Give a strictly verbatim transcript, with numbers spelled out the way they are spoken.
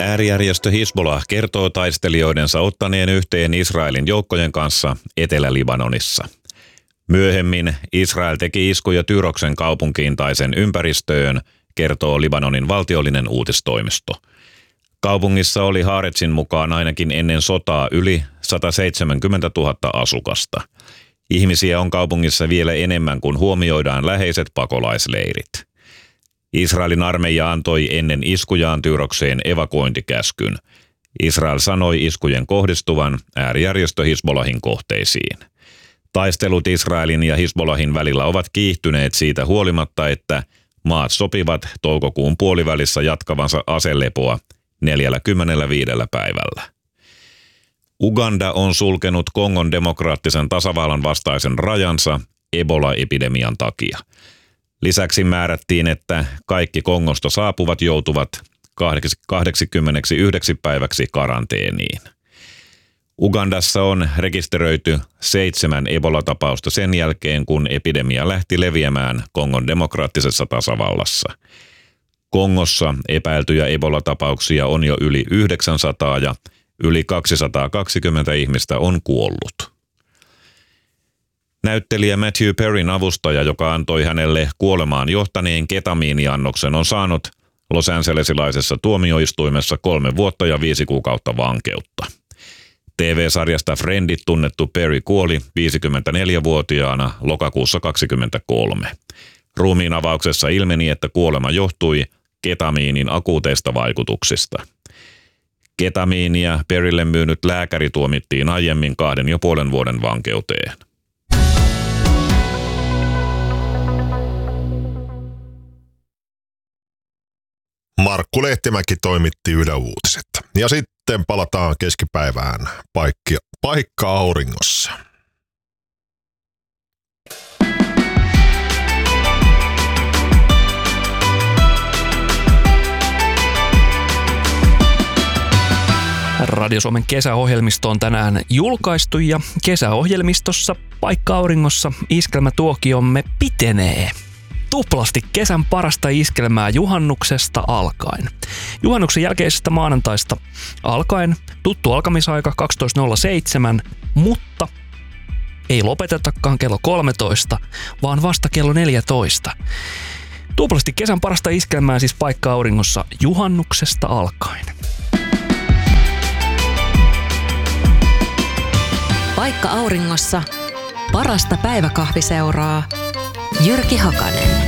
Äärijärjestö Hizbollah kertoo taistelijoidensa ottaneen yhteen Israelin joukkojen kanssa Etelä-Libanonissa. Myöhemmin Israel teki iskuja Tyroksen kaupunkiin tai sen ympäristöön, kertoo Libanonin valtiollinen uutistoimisto. Kaupungissa oli Haaretsin mukaan ainakin ennen sotaa yli sata seitsemänkymmentätuhatta asukasta. Ihmisiä on kaupungissa vielä enemmän kuin huomioidaan läheiset pakolaisleirit. Israelin armeija antoi ennen iskujaan Tyrokseen evakuointikäskyn. Israel sanoi iskujen kohdistuvan äärijärjestö Hizbollahin kohteisiin. Taistelut Israelin ja Hizbollahin välillä ovat kiihtyneet siitä huolimatta, että maat sopivat toukokuun puolivälissä jatkavansa aselepoa neljäkymmentäviisi päivällä. Uganda on sulkenut Kongon demokraattisen tasavallan vastaisen rajansa Ebola-epidemian takia. Lisäksi määrättiin, että kaikki Kongosta saapuvat joutuvat kahdeksankymmentäyhdeksän päiväksi karanteeniin. Ugandassa on rekisteröity seitsemän Ebola-tapausta sen jälkeen, kun epidemia lähti leviämään Kongon demokraattisessa tasavallassa. Kongossa epäiltyjä Ebola-tapauksia on jo yli yhdeksänsataa ja yli kaksisataakaksikymmentä ihmistä on kuollut. Näyttelijä Matthew Perryn avustaja, joka antoi hänelle kuolemaan johtaneen ketamiiniannoksen, on saanut Los Angelesilaisessa tuomioistuimessa kolme vuotta ja viisi kuukautta vankeutta. T V-sarjasta Friendit tunnettu Perry kuoli viisikymmentäneljävuotiaana lokakuussa kaksikymmentäkolme. Ruumiin avauksessa ilmeni, että kuolema johtui ketamiinin akuuteista vaikutuksista. Ketamiinia Perrylle myynyt lääkäri tuomittiin aiemmin kahden ja puolen vuoden vankeuteen. Markku Lehtimäki toimitti Yle Uutiset. Ja sitten palataan keskipäivään paikki, paikka auringossa. Radio Suomen kesäohjelmisto on tänään julkaistu ja kesäohjelmistossa paikka auringossa iskelmätuokiomme pitenee. Tuplasti kesän parasta iskelmää juhannuksesta alkaen. Juhannuksen jälkeisestä maanantaista alkaen tuttu alkamisaika kaksitoista nolla seitsemän, mutta ei lopetetakaan kello kolmetoista, vaan vasta kello neljätoista. Tuplasti kesän parasta iskelmää siis paikka auringossa juhannuksesta alkaen. Paikka auringossa parasta päiväkahviseuraa Jyrki Hakanen.